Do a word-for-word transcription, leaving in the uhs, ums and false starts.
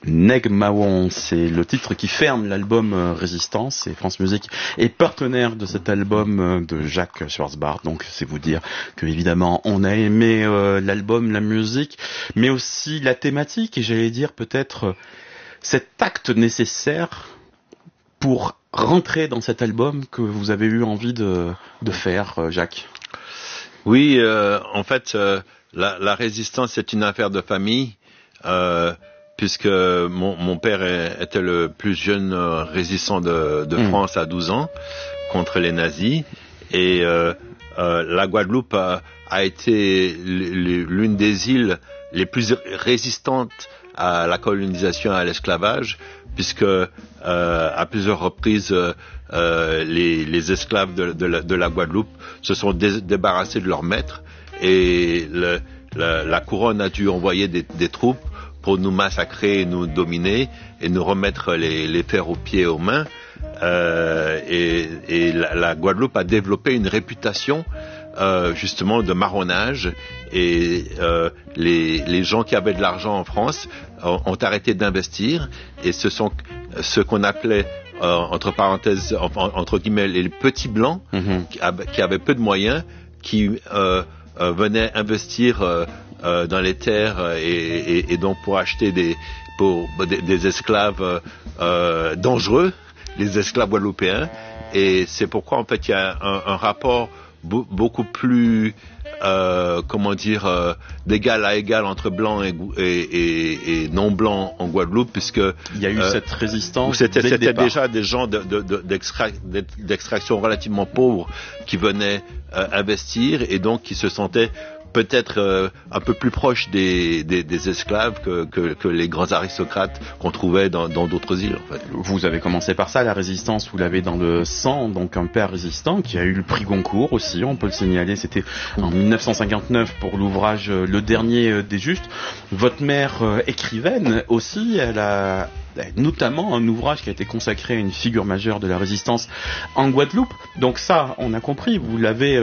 Neg Mawon, c'est le titre qui ferme l'album euh, Résistance, et France Musique est partenaire de cet album euh, de Jacques Schwarzbach, donc c'est vous dire que évidemment on a aimé euh, l'album, la musique, mais aussi la thématique, et j'allais dire peut-être euh, cet acte nécessaire pour rentrer dans cet album que vous avez eu envie de, de faire, euh, Jacques. Oui, euh, en fait, euh, la, la Résistance c'est une affaire de famille, euh, puisque mon, mon père était le plus jeune résistant de, de France mmh. à douze ans contre les nazis, et euh, euh, la Guadeloupe a, a été l'une des îles les plus résistantes à la colonisation et à l'esclavage, puisque euh, à plusieurs reprises euh, les, les esclaves de, de, la, de la Guadeloupe se sont dé- débarrassés de leurs maîtres, et le, la, la couronne a dû envoyer des, des troupes pour nous massacrer, nous dominer et nous remettre les, les fers aux pieds et aux mains. Euh, et et la, la Guadeloupe a développé une réputation euh, justement de marronnage, et euh, les, les gens qui avaient de l'argent en France ont, ont arrêté d'investir, et ce sont ceux qu'on appelait euh, entre parenthèses, entre guillemets, les petits blancs mm-hmm. qui, av- qui avaient peu de moyens, qui euh, euh, venaient investir euh, Euh, dans les terres, et, et, et donc pour acheter des, pour, des, des esclaves euh, dangereux, les esclaves guadeloupéens. Et c'est pourquoi en fait il y a un, un rapport be- beaucoup plus euh, comment dire euh, d'égal à égal entre blancs et, et, et, et non blancs en Guadeloupe, puisque il y a eu euh, cette résistance. C'était, dès c'était le départ. déjà des gens de, de, de, d'extra, d'extraction relativement pauvres qui venaient euh, investir, et donc qui se sentaient peut-être euh, un peu plus proche des, des, des esclaves que, que, que les grands aristocrates qu'on trouvait dans, dans d'autres îles, en fait. Vous avez commencé par ça, la résistance, vous l'avez dans le sang, donc un père résistant qui a eu le prix Goncourt aussi, on peut le signaler, c'était en dix-neuf cent cinquante-neuf pour l'ouvrage Le Dernier des Justes. Votre mère euh, écrivaine aussi, elle a notamment un ouvrage qui a été consacré à une figure majeure de la résistance en Guadeloupe. Donc ça, on a compris, vous l'avez